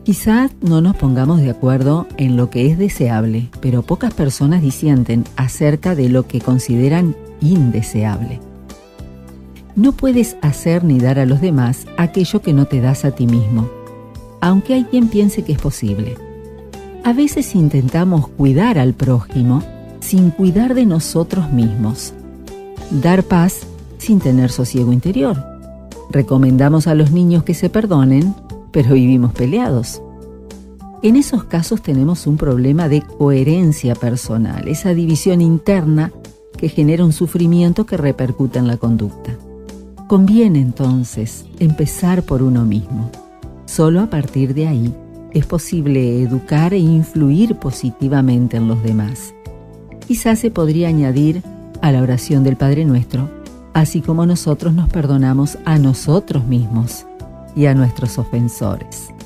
Quizás no nos pongamos de acuerdo en lo que es deseable, pero pocas personas disienten acerca de lo que consideran indeseable. No puedes hacer ni dar a los demás aquello que no te das a ti mismo, aunque hay quien piense que es posible. A veces intentamos cuidar al prójimo sin cuidar de nosotros mismos. Dar paz sin tener sosiego interior. Recomendamos a los niños que se perdonen, pero vivimos peleados. En esos casos tenemos un problema de coherencia personal, esa división interna que genera un sufrimiento que repercute en la conducta. Conviene entonces empezar por uno mismo. Solo a partir de ahí es posible educar e influir positivamente en los demás. Quizás se podría añadir a la oración del Padre Nuestro, así como nosotros nos perdonamos a nosotros mismos y a nuestros ofensores.